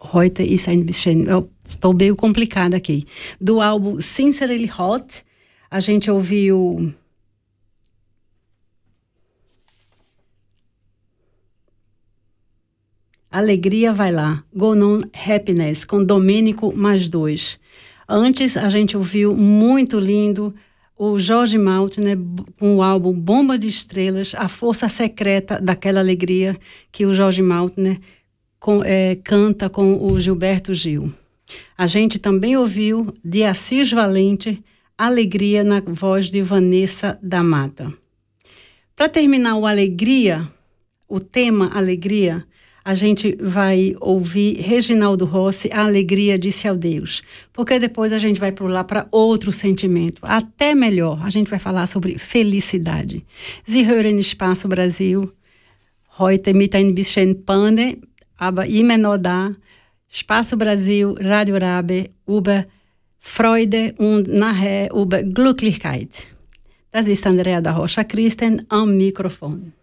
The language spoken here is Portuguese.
heute ist ein bisschen... Estou meio complicada aqui. Do álbum Sincerely Hot, a gente ouviu... Alegria Vai Lá, Go On Happiness, com Domênico mais 2. Antes, a gente ouviu muito lindo o Jorge Maltner com o álbum Bomba de Estrelas, a força secreta daquela alegria que o Jorge Maltner canta com o Gilberto Gil. A gente também ouviu de Assis Valente, Alegria, na voz de Vanessa da Mata. Para terminar o Alegria, o tema Alegria, a gente vai ouvir Reginaldo Rossi, A Alegria Disse ao Deus, porque depois a gente vai pular para outro sentimento, até melhor, a gente vai falar sobre felicidade. Sie hören Espaço Brasil, heute mit ein bisschen Panne, aber immer noch da, Espaço Brasil, Radio Rabe, über Freude und nachher über Glücklichkeit. Das ist Andrea da Rocha Christen am Mikrofon.